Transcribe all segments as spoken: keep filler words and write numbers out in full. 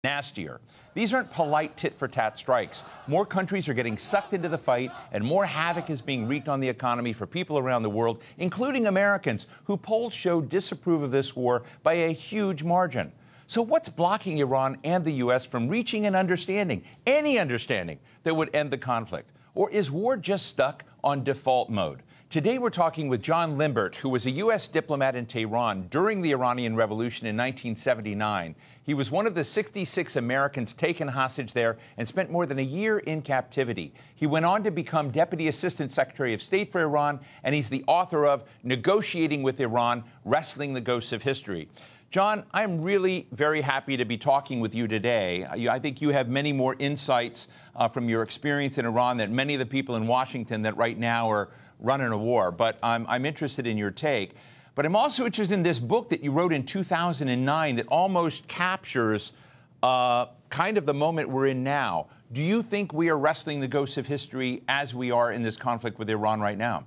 nastier. These aren't polite tit-for-tat strikes. More countries are getting sucked into the fight, and more havoc is being wreaked on the economy for people around the world, including Americans, who polls show disapprove of this war by a huge margin. So what's blocking Iran and the U S from reaching an understanding, any understanding, that would end the conflict? Or is war just stuck on default mode? Today we're talking with John Limbert, who was a U S diplomat in Tehran during the Iranian Revolution in nineteen seventy-nine. He was one of the sixty-six Americans taken hostage there and spent more than a year in captivity. He went on to become Deputy Assistant Secretary of State for Iran, and he's the author of Negotiating with Iran, Wrestling the Ghosts of History. John, I'm really very happy to be talking with you today. I think you have many more insights uh, from your experience in Iran than many of the people in Washington that right now are running a war. But I'm, I'm interested in your take. But I'm also interested in this book that you wrote in two thousand nine that almost captures uh, kind of the moment we're in now. Do you think we are wrestling the ghosts of history as we are in this conflict with Iran right now?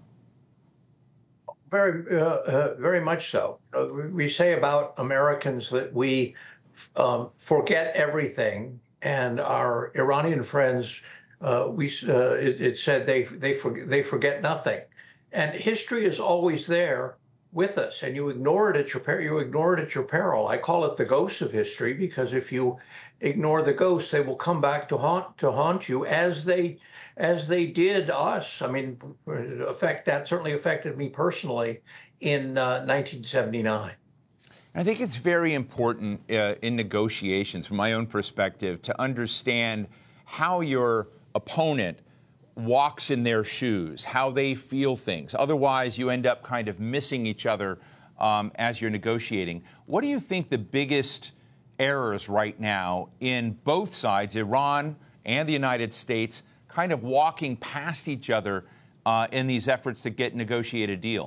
Very, uh, uh, very much so. Uh, we say about Americans that we um, forget everything, and our Iranian friends, uh, we uh, it, it said they they forget, they forget nothing, and history is always there with us, and you ignore it at your per- you ignore it at your peril. I call it the ghosts of history because if you ignore the ghosts, they will come back to haunt to haunt you as they. as they did us. I mean, affect that certainly affected me personally in uh, nineteen seventy-nine. I think it's very important uh, in negotiations, from my own perspective, to understand how your opponent walks in their shoes, how they feel things. Otherwise, you end up kind of missing each other um, as you're negotiating. What do you think the biggest errors right now in both sides, Iran and the United States, kind of walking past each other uh, in these efforts to get negotiated deal?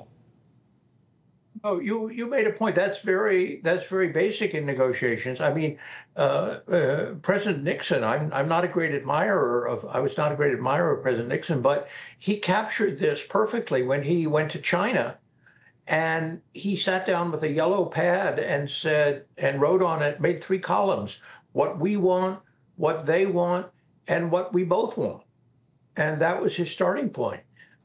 Oh, you you made a point. That's very that's very basic in negotiations. I mean, uh, uh, President Nixon. I'm I'm not a great admirer of. I was not a great admirer of President Nixon, but he captured this perfectly when he went to China, and he sat down with a yellow pad and said and wrote on it, made three columns: what we want, what they want, and what we both want. And that was his starting point.